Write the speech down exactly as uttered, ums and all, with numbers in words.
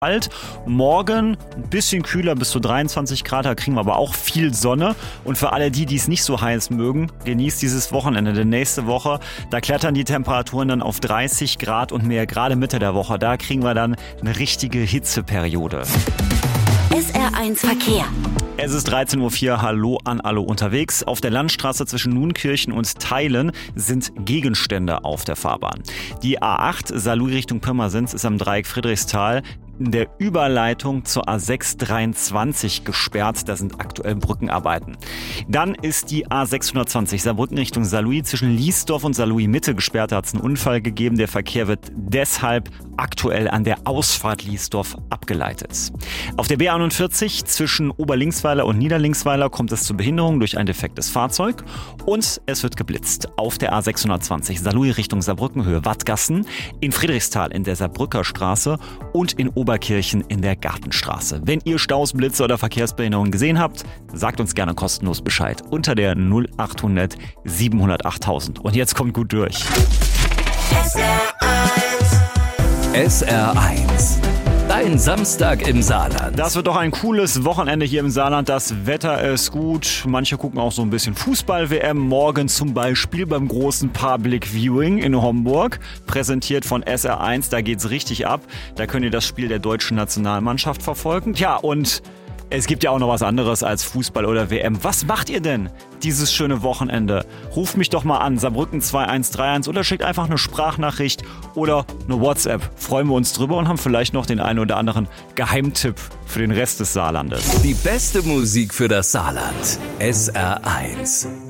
Kalt. Morgen ein bisschen kühler, bis zu dreiundzwanzig Grad, da kriegen wir aber auch viel Sonne. Und für alle die, die es nicht so heiß mögen, genießt dieses Wochenende, denn nächste Woche, da klettern die Temperaturen dann auf dreißig Grad und mehr. Gerade Mitte der Woche, da kriegen wir dann eine richtige Hitzeperiode. S R eins Verkehr. Es ist dreizehn Uhr vier, hallo an alle unterwegs. Auf der Landstraße zwischen Nunkirchen und Theilen sind Gegenstände auf der Fahrbahn. Die A acht Saarlouis Richtung Pirmasens ist am Dreieck Friedrichsthal in der Überleitung zur A sechs dreiundzwanzig gesperrt. Da sind aktuell Brückenarbeiten. Dann ist die A sechshundertzwanzig Saarbrücken Richtung Saarlouis zwischen Liesdorf und Saarlouis Mitte gesperrt. Da hat es einen Unfall gegeben. Der Verkehr wird deshalb aktuell an der Ausfahrt Liesdorf abgeleitet. Auf der B einundvierzig zwischen Oberlinksweiler und Niederlinksweiler kommt es zu Behinderungen durch ein defektes Fahrzeug und es wird geblitzt. Auf der A sechshundertzwanzig Saarlouis Richtung Saarbrücken Höhe Wattgassen, in Friedrichsthal in der Saarbrücker Straße und in Oberkirchen in der Gartenstraße. Wenn ihr Staus, Blitze oder Verkehrsbehinderungen gesehen habt, sagt uns gerne kostenlos Bescheid unter der null achthundert siebenhundertacht tausend. Und jetzt kommt gut durch. S R eins. S R eins. Dein Samstag im Saarland. Das wird doch ein cooles Wochenende hier im Saarland. Das Wetter ist gut. Manche gucken auch so ein bisschen Fußball-W M. Morgen zum Beispiel beim großen Public Viewing in Homburg. Präsentiert von S R eins. Da geht's richtig ab. Da könnt ihr das Spiel der deutschen Nationalmannschaft verfolgen. Tja, und es gibt ja auch noch was anderes als Fußball oder W M. Was macht ihr denn dieses schöne Wochenende? Ruft mich doch mal an, Saarbrücken zwei eins drei eins oder schickt einfach eine Sprachnachricht oder eine WhatsApp. Freuen wir uns drüber und haben vielleicht noch den einen oder anderen Geheimtipp für den Rest des Saarlandes. Die beste Musik für das Saarland. S R eins.